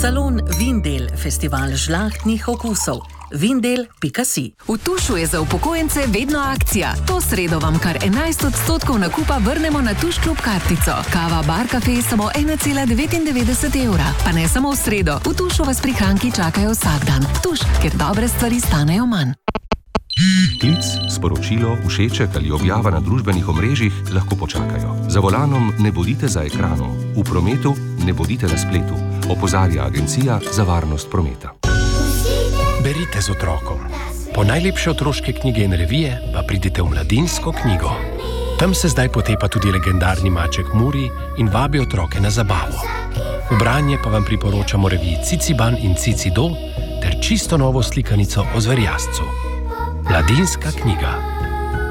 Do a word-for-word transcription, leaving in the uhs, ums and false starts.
Salon Vindel, festival žlahtnih okusov. Vindel pika si. V Tušu je za upokojence vedno akcija. To sredo vam kar enajst odstotkov nakupa vrnemo na Tuš klub kartico. Kava Bar Cafe samo ena cela devetindevetdeset evra. Pa ne samo v sredo. V Tušu vas prihranki čakajo vsak dan. Tuš, ker dobre stvari stanejo manj. Klic, sporočilo, všeček ali objava na družbenih omrežjih lahko počakajo. Za volanom ne bodite za ekranom. V prometu ne bodite na spletu. Opozarja Agencija za varnost prometa. Berite z otrokom. Po najlepše otroške knjige in revije pa pridite v Mladinsko knjigo. Tam se zdaj potepa tudi legendarni maček Muri in vabi otroke na zabavo. V branje pa vam priporočamo reviji Ciciban in Cicido ter čisto novo slikanico o zverjascu. Mladinska knjiga.